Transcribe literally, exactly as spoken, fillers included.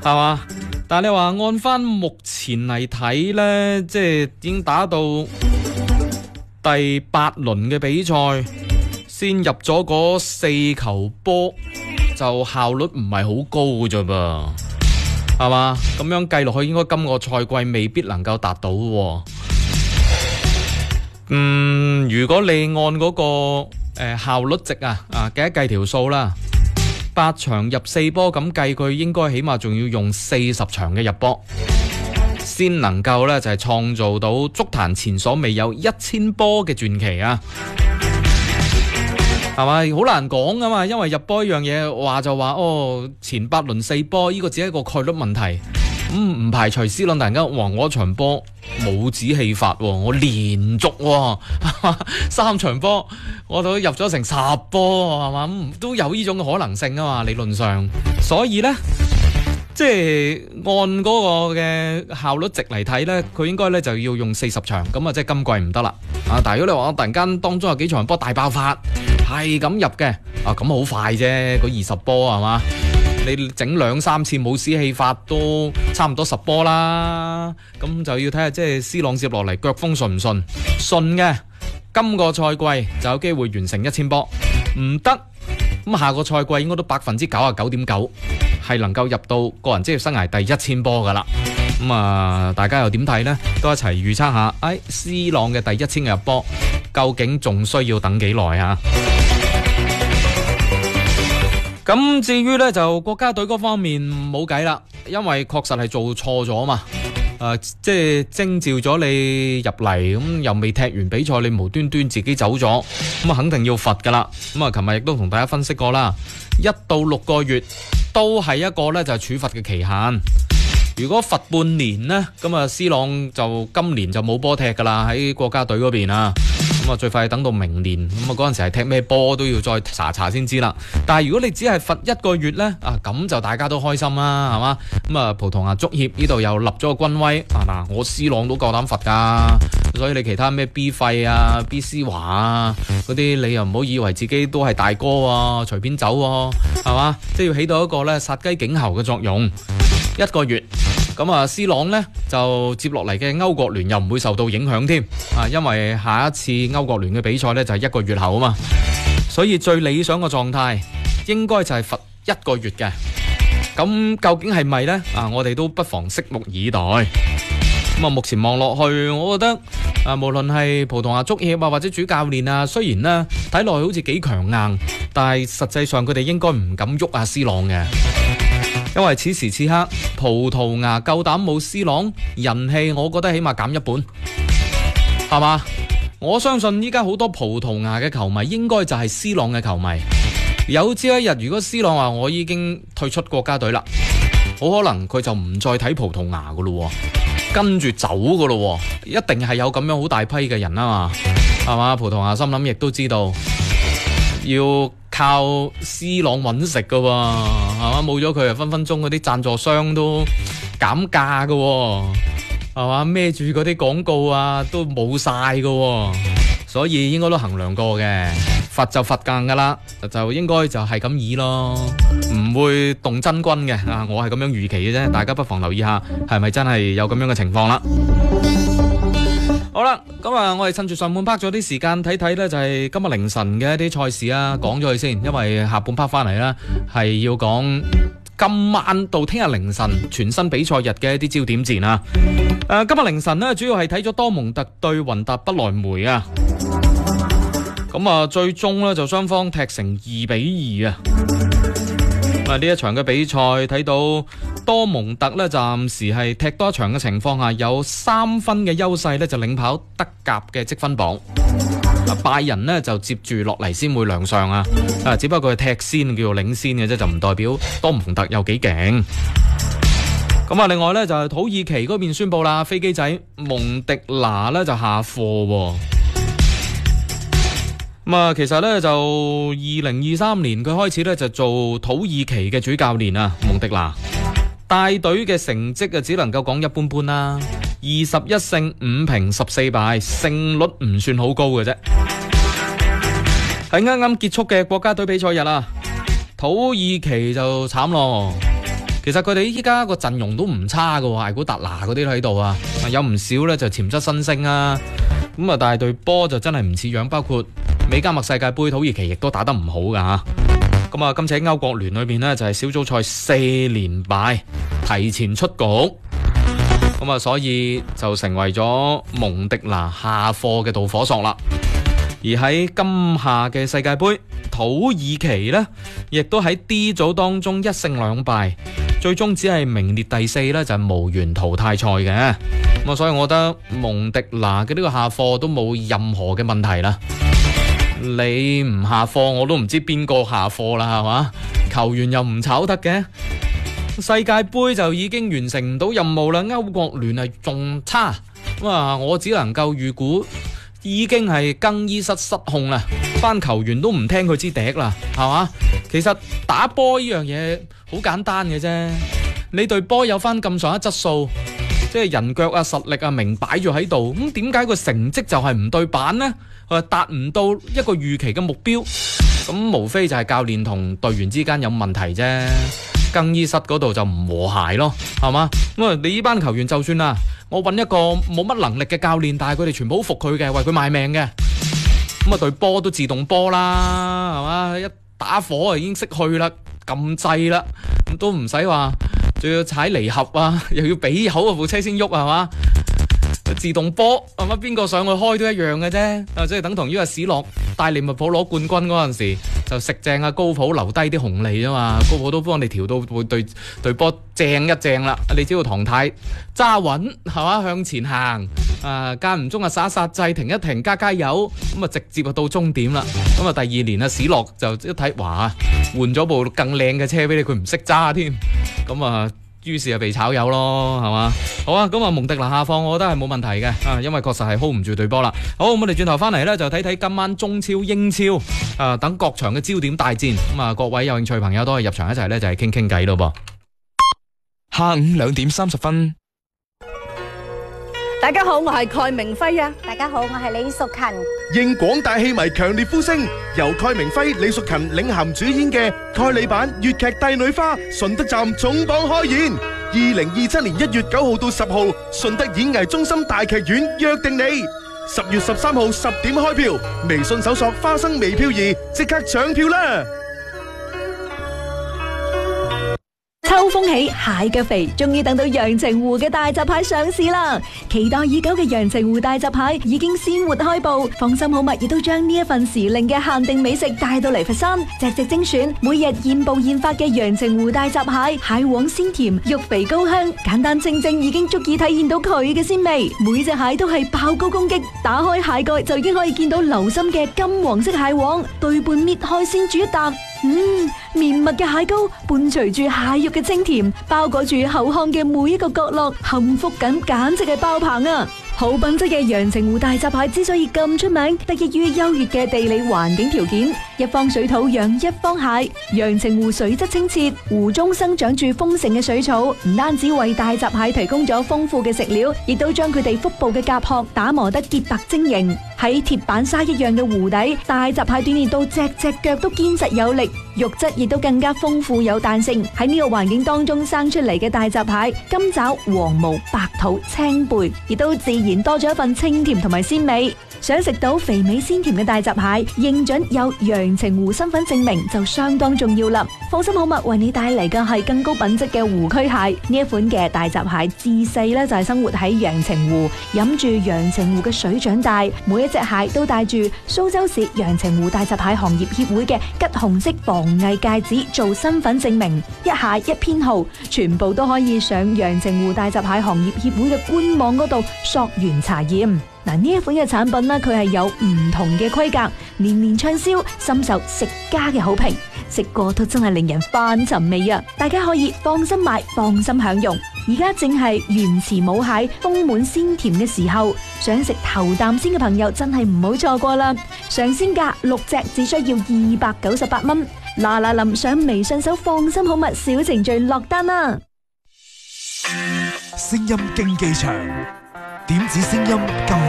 係嘛？但係你話按翻目前嚟睇呢，即係已經打到第八輪嘅比賽，先入咗嗰四球波，就效率唔係好高嘅啫噃，係嘛？咁樣計落去，應該今個賽季未必能夠達到喎。嗯，如果你按嗰、那個誒、呃、效率值啊啊計一計條數啦，八場入四波咁計，佢應該起碼仲要用四十場嘅入波，先能夠咧就係、是、創造到足壇前所未有一千波嘅傳奇啊！係咪好難講噶嘛？因為入波一樣嘢話就話哦，前八輪四波呢、這個只係一個概率問題。咁、嗯、唔排除 C 朗突然間哇，我一場波冇止氣法，我連續、哦、三場波我都入咗成十波，係嘛、嗯？都有呢種嘅可能性啊嘛，理論上。所以呢，即係按嗰個嘅效率值嚟睇呢，佢應該呢就要用四十場，咁啊即係今季唔得啦。啊，但係如果你話我突然間當中有幾場波大爆發，係咁入嘅，啊咁好快啫，嗰二十波係嘛？你整兩三次冇士氣法都差唔多十波啦，咁就要睇下即係 C 朗接落嚟腳風順唔順，順嘅今個賽季就有機會完成一千波，唔得咁下個賽季應該都百分之九十九點九係能夠入到個人職業生涯第一千波噶啦。咁啊，大家又點睇呢？都一齊預測下，哎 C 朗嘅第一千嘅入波究竟仲需要等幾耐啊？咁至於呢，就國家隊嗰方面冇計啦，因為確實係做錯咗嘛。誒、呃，即係徵召咗你入嚟，咁又未踢完比賽，你無端端自己走咗，咁啊肯定要罰噶啦。咁啊，琴日亦都同大家分析過啦，一到六個月都係一個呢就係處罰嘅期限。如果罰半年呢，咁啊 C 朗就今年就冇波踢噶啦，喺國家隊嗰邊啊。咁啊，最快等到明年，咁啊嗰陣時係踢咩波都要再查查先知啦。但係如果你只係罰一個月呢，啊咁就大家都開心啦，係嘛？咁啊，葡萄牙足協呢度又立咗個軍威啊！嗱，我 C 朗都夠膽罰噶，所以你其他咩 B 費啊、B 斯華啊嗰啲，你又唔好以為自己都係大哥啊，隨便走啊，係嘛？即係要起到一個咧殺雞儆猴嘅作用，一個月。咁啊 C 朗呢就接落嚟嘅歐國聯又唔會受到影響添啊，因為下一次歐國聯嘅比賽呢就係一個月後啊嘛，所以最理想嘅狀態應該就係罰一個月嘅。咁究竟係咪呢？啊，我哋都不妨拭目以待。咁啊，目前望落去，我覺得啊，無論係葡萄牙足協啊或者主教練啊，雖然呢睇落去好似幾強硬，但係實際上佢哋應該唔敢喐啊 C 朗嘅。因為此時此刻葡萄牙夠膽冇 C 朗，人氣我覺得起碼減一半，係嘛？我相信依家好多葡萄牙嘅球迷應該就係 C 朗嘅球迷。有朝一日如果 C 朗話我已經退出國家隊啦，好可能佢就唔再睇葡萄牙噶咯，跟住走噶咯，一定係有咁樣好大批嘅人啊嘛，係嘛？葡萄牙心諗亦都知道要靠 C 朗揾食噶，係嘛？冇咗佢啊，分分鐘嗰啲贊助商都減價噶，係嘛？孭住嗰啲廣告啊，都冇晒噶，所以應該都衡量過嘅，罰就罰硬噶啦，就應該就係咁意咯，唔會動真軍嘅啊！我係咁樣預期嘅啫，大家不妨留意下，係咪真係有咁樣嘅情況啦？好啦，咁啊，我哋趁住上半 part 咗啲時間睇睇呢，就係今日凌晨嘅一啲賽事啊，講咗佢先，因為下半 part 翻嚟呢，係要講今晚到聽日凌晨全新比賽日嘅一啲焦點戰啊。誒、呃，今日凌晨呢，主要係睇咗多蒙特對雲達不萊梅啊。咁啊，最終呢，就雙方踢成二比二啊。啊，呢一場嘅比賽睇到多蒙特呢，暫時係踢多一場嘅情況下，有三分嘅優勢呢，就領跑德甲嘅積分榜。啊，拜仁呢，就接住落嚟先會亮相啊。啊，只不過佢踢先叫做領先嘅啫，就唔代表多蒙特有幾勁。咁啊，另外呢，就係土耳其嗰邊宣布啦，飛機仔蒙迪拿呢，就下課喎。咁啊，其實咧就二零二三年佢開始咧就做土耳其嘅主教練啊，蒙迪拿帶隊嘅成績啊，只能夠講一般般啦，二十一勝五平十四敗，勝率唔算好高嘅啫。喺啱啱結束嘅國家隊比賽日啊，土耳其就慘咯， 其實佢哋依家個陣容都唔差噶，艾古達拿嗰啲都喺度啊，有唔少咧就潛質新星啊。咁啊，但係隊波就真係唔似樣，包括美加墨世界盃，土耳其亦都打得唔好噶吓。咁啊，今次喺歐國聯裏邊呢，就係小組賽四連敗，提前出局。咁啊，所以就成為咗蒙迪拿下課嘅導火索啦。而喺今夏嘅世界盃，土耳其呢亦都喺 D 組當中一勝兩敗，最終只係名列第四呢，就係無緣淘汰賽嘅。咁啊，所以我覺得蒙迪拿嘅呢個下課都冇任何嘅問題啦。你唔下課，我都唔知邊個下課啦，係嘛？球員又唔炒得嘅，世界盃就已經完成唔到任務啦，歐國聯係仲差。咁啊，我只能夠預估已經係更衣室失控啦，班球員都唔聽佢支笛啦，係嘛？其實打波呢樣嘢好簡單嘅啫，你隊波有翻咁上下質素，即係人腳啊、實力啊明擺咗喺度，咁點解個成績就係唔對版呢？誒，達唔到一個預期嘅目標，咁無非就係教練同隊員之間有問題啫，更衣室嗰度就唔和諧咯，係嘛？咁啊，你呢班球員就算啦，我揾一個冇乜能力嘅教練，但係佢哋全部好服佢嘅，為佢賣命嘅，咁啊隊波都自動波啦，係嘛？一打火啊已經識去啦，撳掣啦，咁都唔使話，仲要踩離合啊，又要俾口啊部車先喐，係嘛？自動波係嘛？邊個上去開都一樣嘅啫，啊，即係等同於阿史諾帶利物浦攞冠軍嗰陣時，就食正阿高普留低啲紅利啊嘛，高普都幫你調到會對對波正一正啦。你只要唐太揸穩係嘛，向前行，啊間唔中啊剎剎掣停一停加加油，咁啊直接啊到終點啦。咁啊第二年啊史諾就一睇，哇換咗部更靚嘅車俾你，佢唔識揸添，咁啊。於是就被炒魷咯，係嘛？好啊，咁啊蒙迪拿下課，我覺得係冇問題嘅，啊，因為確實係 hold 唔住隊波啦。好，我哋轉頭翻嚟呢，就睇睇今晚中超、英超啊等各場嘅焦點大戰。咁啊，各位有興趣朋友都可以入場一齊呢，就係傾傾偈咯噃。 下午兩點三十分。 大家好，我係蓋明輝啊！ 大家好，我係李淑勤。 應廣大戲迷強烈呼聲，由蓋明輝、李淑勤領銜主演嘅蓋里版粵劇《帝女花》順德站重磅開演，二零二七年一月九號到十號，順德演藝中心大劇院約定你。十月十三號十點開票，微信搜索花生微票兒，即刻搶票啦！ 秋風起，蟹腳肥，終於等到陽澄湖嘅大閘蟹上市啦！期待已久嘅陽澄湖大閘蟹已經鮮活開步，放心好物亦都將呢一份時令嘅限定美食帶到嚟佛山，隻隻精選，每日現捕現發嘅陽澄湖大閘蟹，蟹黃鮮甜，肉肥高香，簡單清蒸已經足以體現到佢嘅鮮味。每隻蟹都係爆高攻擊，打開蟹蓋就已經可以見到流心嘅金黃色蟹黃，對半搣開先煮一啖。嗯，綿密嘅蟹膏伴隨住蟹肉嘅清甜，包裹住口腔嘅每一個角落，幸福感簡直係爆棚啊！好品質嘅陽澄湖大閘蟹之所以咁出名，得益於優越嘅地理環境條件，一方水土養一方蟹。陽澄湖水質清澈，湖中生長住豐盛嘅水草，唔單止為大閘蟹提供咗豐富嘅食料，亦都將佢哋腹部嘅甲殼打磨得潔白晶瑩。喺鐵板沙一樣嘅湖底，大閘蟹鍛煉到隻隻腳都堅實有力，肉質亦都更加豐富有彈性。喺呢個環境當中生出嚟嘅大閘蟹，金爪、黃毛、白肚、青背，亦都自然多咗一份清甜同埋鮮味。想食到肥美鮮甜嘅大閘蟹，認準有陽澄湖身份證明就相當重要啦。放心好物為你帶嚟嘅係更高品質嘅湖區蟹。呢一款嘅大閘蟹自細咧就係生活喺陽澄湖，飲住陽澄湖嘅水長大。每一隻蟹都帶住蘇州市陽澄湖大閘蟹行業協會嘅橘紅色防偽戒指做身份證明，一蟹一編號，全部都可以上陽澄湖大閘蟹行業協會嘅官網嗰度溯源查驗。嗱，呢一款嘅產品呢，佢係有唔同嘅規格，年年暢銷，深受食家嘅好評。食過都真係令人翻尋味啊！大家可以放心買，放心享用。而家正係原池母蟹豐滿鮮甜嘅時候，想食頭啖先嘅朋友真係唔好錯過啦！上鮮價六隻只需要二百九十八蚊。嗱嗱臨上微信搜放心好物小程序落單啦！ 聲音競技場，點止聲音咁